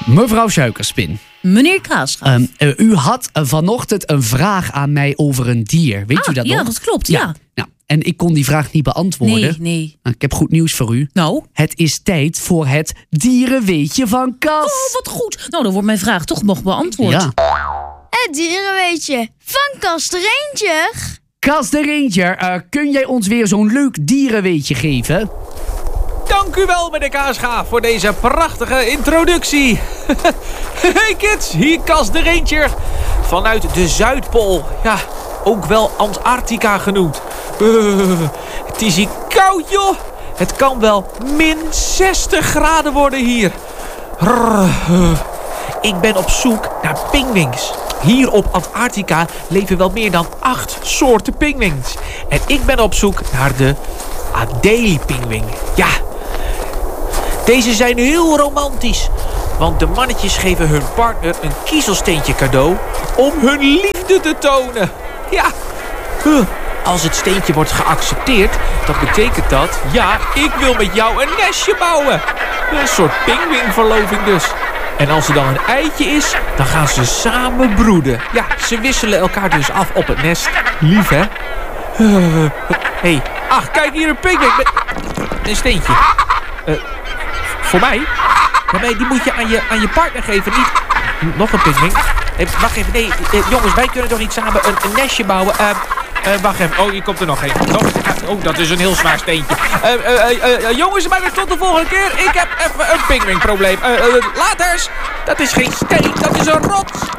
Mevrouw Suikerspin. Meneer Kaasgaaf. U had vanochtend een vraag aan mij over een dier. Weet u dat nog? Ja, dat klopt, ja. Nou, en ik kon die vraag niet beantwoorden. Nee. Nou, ik heb goed nieuws voor u. Nou? Het is tijd voor het dierenweetje van Cas. Oh, wat goed. Nou, dan wordt mijn vraag toch nog beantwoord. Ja. Het dierenweetje van Cas de Ranger. Cas de Ranger, kun jij ons weer zo'n leuk dierenweetje geven? Dank u wel, meneer Kaasgaaf, voor deze prachtige introductie. Hey kids, hier Cas de Ranger. Vanuit de Zuidpool. Ja, ook wel Antarctica genoemd. Het is hier koud, joh. Het kan wel min 60 graden worden hier. Ik ben op zoek naar pinguïns. Hier op Antarctica leven wel meer dan 8 soorten pinguïns. En ik ben op zoek naar de Adélie-pinguïn. Ja, deze zijn heel romantisch. Want de mannetjes geven hun partner een kiezelsteentje cadeau om hun liefde te tonen. Ja, als het steentje wordt geaccepteerd, dan betekent dat, ja, ik wil met jou een nestje bouwen. Een soort pinguïnverloving dus. En als er dan een eitje is, dan gaan ze samen broeden. Ja, ze wisselen elkaar dus af op het nest. Lief, hè? Hey, ach, kijk hier een pinguïn met een steentje. Voor mij? Ja, nee, die moet je aan je partner geven, niet... Nog een pinguïn. Wacht even, nee, jongens, wij kunnen toch niet samen een nestje bouwen? Wacht even, oh, hier komt er nog een. Oh, dat is een heel zwaar steentje. Jongens, maar tot de volgende keer. Ik heb even een pinguïnprobleem. Laters, dat is geen steen, dat is een rots.